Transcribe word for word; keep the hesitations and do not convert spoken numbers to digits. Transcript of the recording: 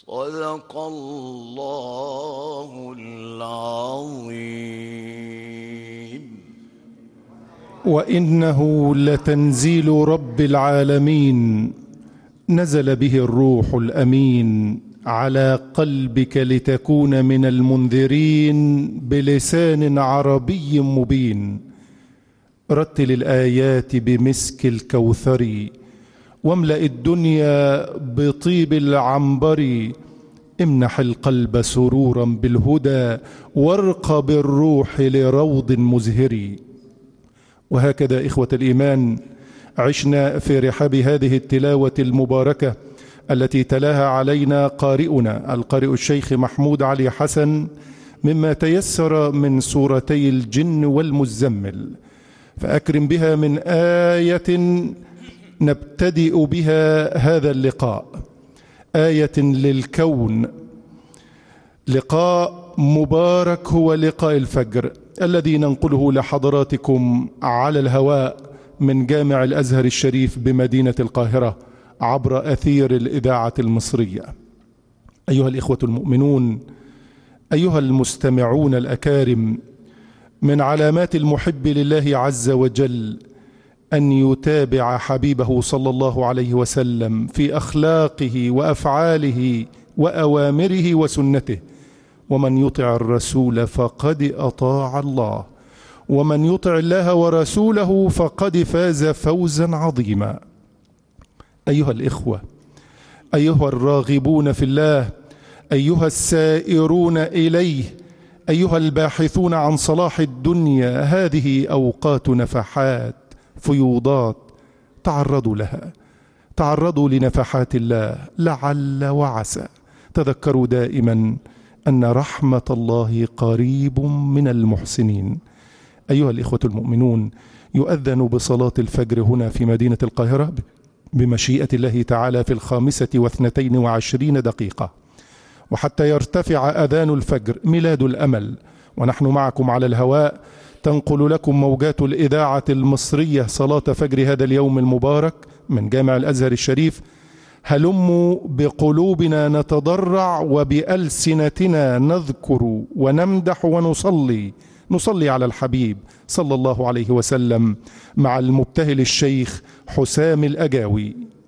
صدق الله العظيم. وإنه لتنزيل رب العالمين، نزل به الروح الأمين على قلبك لتكون من المنذرين بلسان عربي مبين. رتل الآيات بمسك الكوثر، واملأ الدنيا بطيب العنبر. امنح القلب سرورا بالهدى، وارق بالروح لروض مزهر. وهكذا إخوة الإيمان عشنا في رحاب هذه التلاوة المباركة التي تلاها علينا قارئنا القارئ الشيخ محمود علي حسن مما تيسر من سورتي الجن والمزمل، فأكرم بها من آية نبتدئ بها هذا اللقاء، آية للكون، لقاء مبارك هو لقاء الفجر الذي ننقله لحضراتكم على الهواء من جامع الأزهر الشريف بمدينة القاهرة عبر أثير الإذاعة المصرية. أيها الإخوة المؤمنون، أيها المستمعون الأكارم، من علامات المحب لله عز وجل أن يتابع حبيبه صلى الله عليه وسلم في أخلاقه وأفعاله وأوامره وسنته. ومن يطع الرسول فقد أطاع الله، ومن يطع الله ورسوله فقد فاز فوزا عظيما. أيها الإخوة، أيها الراغبون في الله، أيها السائرون إليه، أيها الباحثون عن صلاح الدنيا، هذه أوقات نفحات فيوضات، تعرضوا لها، تعرضوا لنفحات الله لعل وعسى. تذكروا دائما أن رحمة الله قريب من المحسنين. أيها الإخوة المؤمنون، يؤذن بصلاة الفجر هنا في مدينة القاهرة بمشيئة الله تعالى في الخامسة واثنتين وعشرين دقيقة، وحتى يرتفع أذان الفجر ميلاد الأمل، ونحن معكم على الهواء تنقل لكم موجات الإذاعة المصرية صلاة فجر هذا اليوم المبارك من جامع الأزهر الشريف. هلموا بقلوبنا نتضرع وبألسنتنا نذكر ونمدح ونصلي، نصلي على الحبيب صلى الله عليه وسلم مع المبتهل الشيخ حسام الأجاوي.